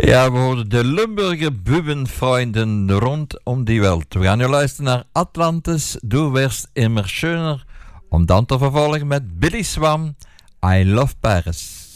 Ja, we horen de Limburger bubenvrienden rondom die wereld. We gaan nu luisteren naar Atlantis, du wirst immer schöner, om dan te vervolgen met Billy Swan, I Love Paris.